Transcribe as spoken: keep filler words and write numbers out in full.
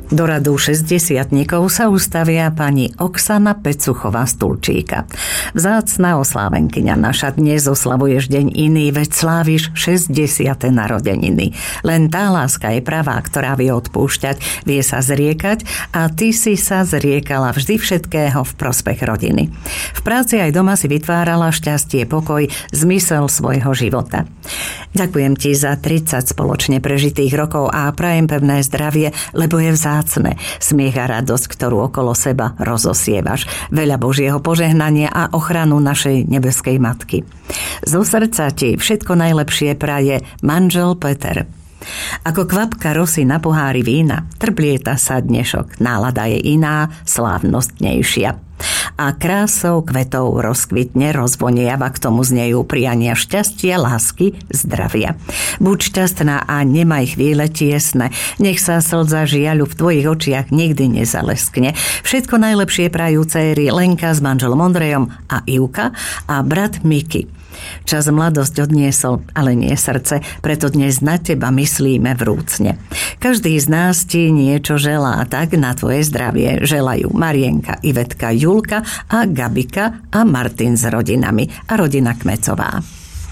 Do radu šesťdesiatnikov sa ustavia pani Oksana Pecuchová z Tulčíka. Vzácna oslávenkyňa naša, dnes oslavuješ deň iný, veď sláviš šesťdesiate narodeniny. Len tá láska je pravá, ktorá vie odpúšťať, vie sa zriekať a ty si sa zriekala vždy všetkého v prospech rodiny. V práci aj doma si vytvárala šťastie, pokoj, zmysel svojho života. Ďakujem ti za tridsať spoločne prežitých rokov a prajem pevné zdravie, lebo je vzácne. Smiech a radosť, ktorú okolo seba rozosievaš. Veľa Božieho požehnania a ochranu našej nebeskej matky. Zo srdca ti všetko najlepšie praje manžel Peter. Ako kvapka rosy na pohári vína, trblieta sa dnešok, nálada je iná, slávnostnejšia. A krásou kvetov rozkvitne, rozvonieva, k tomu znejú priania šťastia, lásky, zdravia. Buď šťastná a nemaj chvíle tiesne, nech sa slza žiaľu v tvojich očiach nikdy nezaleskne. Všetko najlepšie prajú céry Lenka s manželom Ondrejom a Ivka a brat Miky. Čas mladosť odniesol, ale nie srdce, preto dnes na teba myslíme vrúcne. Každý z nás ti niečo želá, tak na tvoje zdravie želajú Marienka, Ivetka, Julka a Gabika a Martin s rodinami a rodina Kmecová.